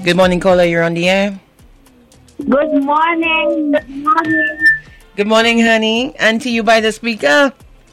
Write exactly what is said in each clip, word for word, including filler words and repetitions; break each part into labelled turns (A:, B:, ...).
A: Good morning, caller. You're on the air.
B: Good morning. Good morning.
A: Good morning, honey. Auntie, you by the speaker?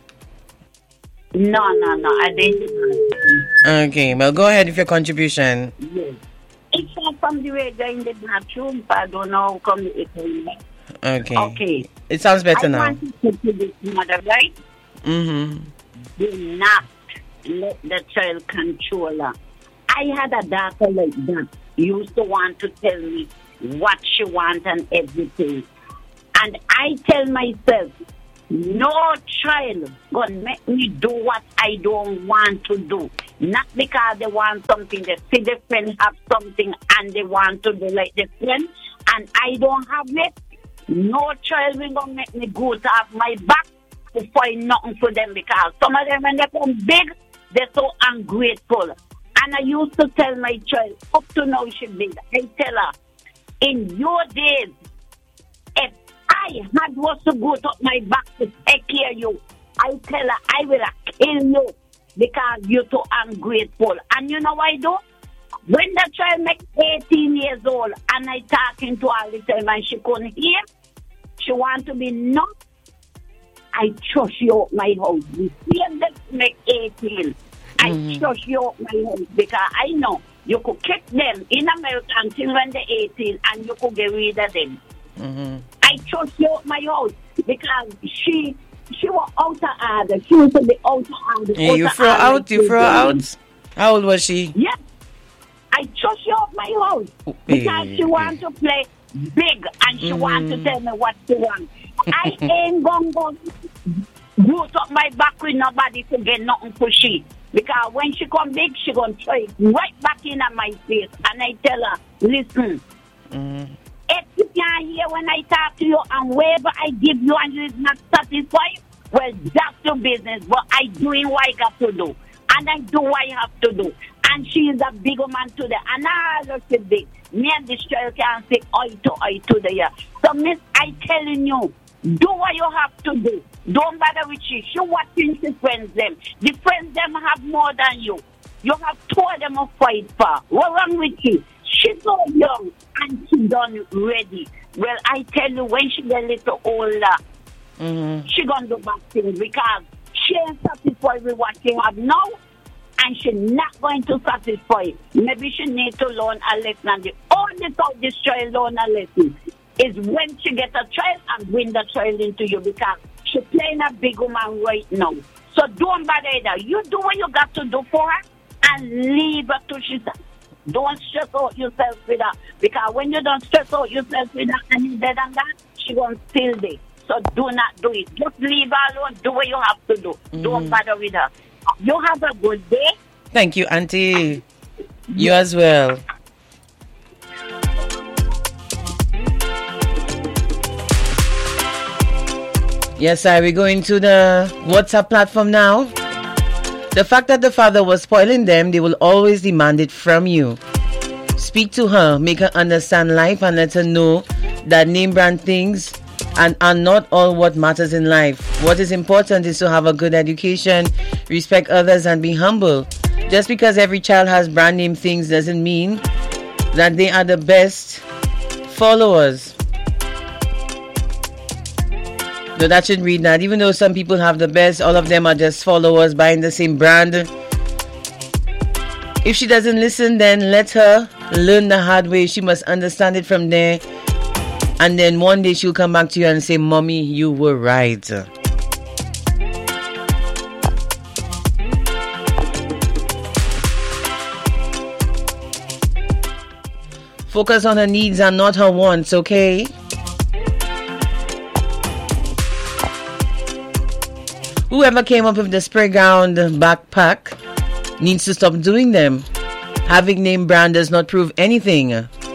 B: No, no, no. I didn't.
A: Okay, well, go ahead with your contribution.
B: Yes. It's not from the radio in the bathroom, but I don't know how come it is.
A: Okay.
B: Okay.
A: It sounds better
B: I
A: now.
B: I want to say to this mother, right?
A: Mm-hmm.
B: Do not let the child control her. I had a daughter like that. Used to want to tell me what she wants and everything. And I tell myself, no child gonna make me do what I don't want to do. Not because they want something, they see the friend have something and they want to do like the friend, and I don't have it. No child will gonna make me go to have my back to find nothing for them, because some of them when they come big, they're so ungrateful. And I used to tell my child, up to now she big, I tell her, in your days, if I had was to go to my back to take care of you, I tell her I will kill you because you're too ungrateful. And you know what I do? When the child makes eighteen years old and I talking to her all the time and she couldn't hear, she want to be not, I trust you out my house. The same that make eighteen, I mm-hmm. trust you out my house because I know you could keep them in America until when they're eighteen and you could get rid of them. Mm-hmm. I trust you out my house because she she was out of order. She was to be out of order.
A: Yeah, you throw out, you throw out. How old was she?
B: Yeah. I trust you out my house because she wants to play big and she mm-hmm. wants to tell me what she wants. I ain't going to go root up my back with nobody to get nothing for she. Because when she come big, she going to throw it right back in at my face. And I tell her, listen, mm-hmm. if you can't hear when I talk to you and whatever I give you and you is not satisfied, well, that's your business. But I doing what I got to do. And I do what I have to do. And she is a big woman today. And I look at big. Me and this child can say eye to eye today. So, miss, I telling you, do what you have to do. Don't bother with she. She watching the friends them. The friends them have more than you. You have two of them to fight for. What wrong with you? She's so young and she done ready. Well, I tell you, when she get a little older, mm-hmm. she gonna do bad things because she ain't satisfied with what she have now, and she's not going to satisfy. Maybe she need to learn a lesson. And the only time this child learn a lesson is when she get a child and bring the child into you, because she's playing a big woman right now. So don't bother her. You do what you got to do for her and leave her to she. Don't stress out yourself with her, because when you don't stress out yourself with her and you dead and that, she won't still there. So do not do it. Just leave her alone. Do what you have to do. Mm-hmm. Don't bother with her. You have a good day.
A: Thank you, Auntie. You as well. Yes, sir. We're going to the WhatsApp platform now. The fact that the father was spoiling them, they will always demand it from you. Speak to her, make her understand life, and let her know that name brand things and are not all what matters in life. What is important is to have a good education, respect others, and be humble. Just because every child has brand name things doesn't mean that they are the best followers. No, that shouldn't read that. Even though some people have the best, all of them are just followers buying the same brand. If she doesn't listen, then let her learn the hard way. She must understand it from there. And then one day she'll come back to you and say, Mommy, you were right. Focus on her needs and not her wants, okay? Whoever came up with the spray ground backpack needs to stop doing them. Having name brand does not prove anything.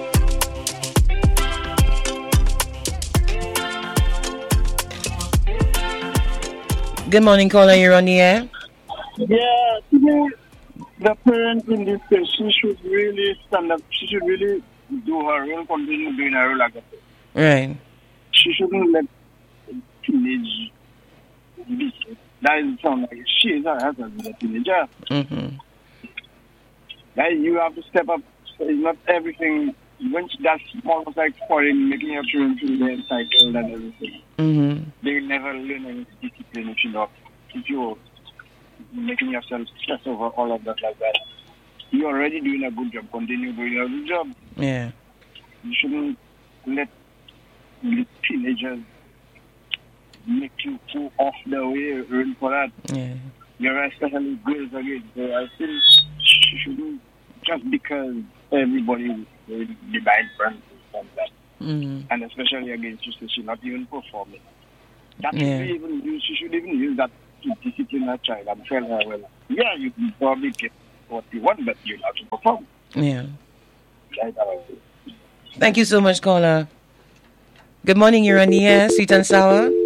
A: Good morning, caller. You're on the air.
C: Yeah, today the parent in this case, she should really stand up. She should really do her role, continue doing her role like that.
A: Right.
C: She shouldn't let teenage be. That is sound like she is her husband, a teenager. Mm-hmm. That you have to step up, it's not everything. When that's almost like spoiling, making your children feel they're entitled and everything.
A: Mm-hmm.
C: They will never learn any discipline if you not, if you're making yourself stress over all of that like that. You're already doing a good job. Continue doing a good job.
A: Yeah.
C: You shouldn't let the teenagers make you go off the way run for that.
A: Yeah.
C: You're especially girls again. So I think you shouldn't, just because everybody will divide friends and that.
A: Mm-hmm.
C: And especially against you, so she's not even performing. That
A: Yeah.
C: should even use, she should even use that to discipline her child and tell her, well, yeah, you can probably get what you want, but you have to perform.
A: Yeah.
C: Like that.
A: Thank you so much, caller. Good morning, you're on the air, Sweet and Sour.